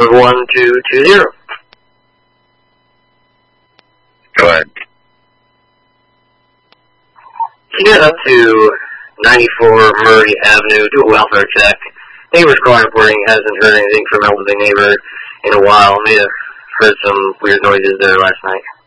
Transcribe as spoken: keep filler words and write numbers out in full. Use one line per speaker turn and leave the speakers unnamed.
number one two two zero.
Go ahead.
Can you get up to ninety-four Murray Avenue, do a welfare check. Neighbor's calling reporting, hasn't heard anything from elderly neighbor in a while. May have heard some weird noises there last night.